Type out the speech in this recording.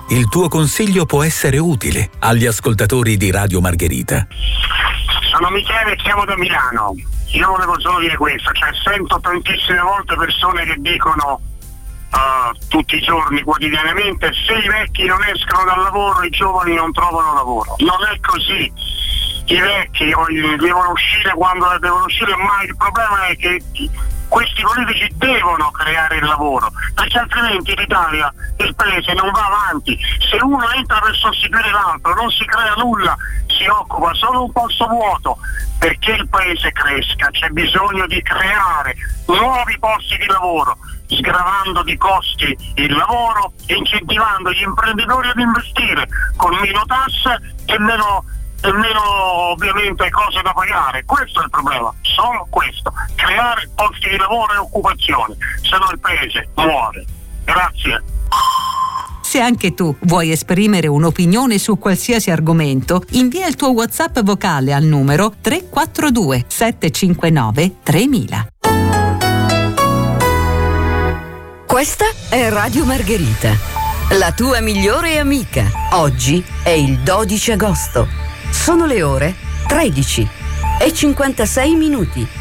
Il tuo consiglio può essere utile agli ascoltatori di Radio Margherita. Sono Michele, chiamo da Milano. Io volevo solo dire questo, sento tantissime volte persone che dicono tutti i giorni, quotidianamente, se i vecchi non escono dal lavoro, i giovani non trovano lavoro. Non è così. I vecchi devono uscire quando devono uscire, ma il problema è che questi politici devono creare il lavoro, perché altrimenti l'Italia, il paese non va avanti. Se uno entra per sostituire l'altro non si crea nulla, si occupa solo un posto vuoto. Perché il paese cresca c'è bisogno di creare nuovi posti di lavoro, sgravando di costi il lavoro e incentivando gli imprenditori ad investire con meno tasse e meno ovviamente cose da pagare. Questo è il problema, solo questo, creare posti di lavoro e occupazione, se no il paese muore. Grazie. Se anche tu vuoi esprimere un'opinione su qualsiasi argomento, invia il tuo WhatsApp vocale al numero 342 759 3000. Questa è Radio Margherita, la tua migliore amica. Oggi è il 12 agosto. Sono le ore 13:56.